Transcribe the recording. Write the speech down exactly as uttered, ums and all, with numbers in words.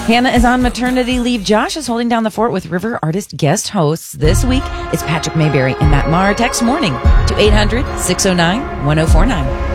Hannah is on maternity leave. Josh is holding down the fort with River Artist guest hosts. This week, it's Patrick Mayberry and Matt Maher. Text morning to eight hundred, six oh nine, one oh four nine.